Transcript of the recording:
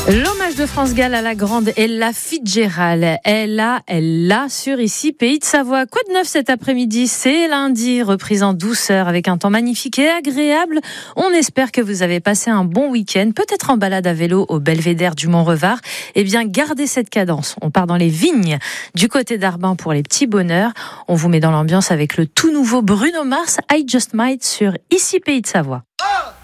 L'hommage de France Gall à la grande Ella Fitzgerald. Elle l'a sur ici, Pays de Savoie. Quoi de neuf cet après-midi? C'est lundi, reprise en douceur avec un temps magnifique et agréable. On espère que vous avez passé un bon week-end, peut-être en balade à vélo au Belvédère du Mont-Revard. Eh bien, gardez cette cadence. On part dans les vignes du côté d'Arbin pour les petits bonheurs. On vous met dans l'ambiance avec le tout nouveau Bruno Mars, I Just Might sur ici, Pays de Savoie. 1,